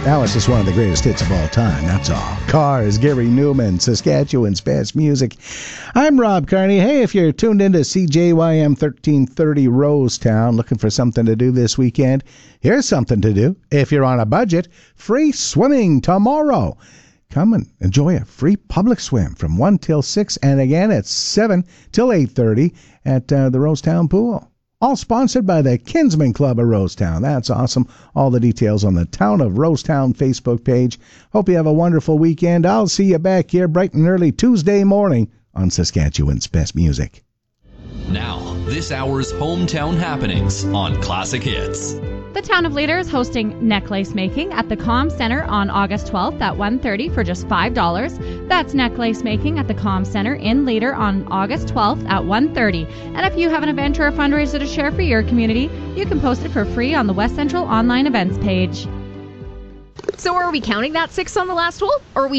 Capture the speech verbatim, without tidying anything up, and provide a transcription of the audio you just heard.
Now it's just one of the greatest hits of all time, that's all. Cars, Gary Newman, Saskatchewan's best music. I'm Rob Carney. Hey, if you're tuned into C J Y M thirteen thirty Rosetown, looking for something to do this weekend, here's something to do. If you're on a budget, free swimming tomorrow. Come and enjoy a free public swim from one till six, and again at seven till eight thirty at uh, the Rosetown Pool. All sponsored by the Kinsman Club of Rosetown. That's awesome. All the details on the Town of Rosetown Facebook page. Hope you have a wonderful weekend. I'll see you back here bright and early Tuesday morning on Saskatchewan's Best Music. Now, this hour's hometown happenings on Classic Hits. The Town of Leader is hosting necklace making at the Com Center on August twelfth at one thirty for just five dollars. That's necklace making at the Com Center in Leader on August twelfth at one thirty. And if you have an event or a fundraiser to share for your community, you can post it for free on the West Central online events page. So are we counting that six on the last hole? Or are we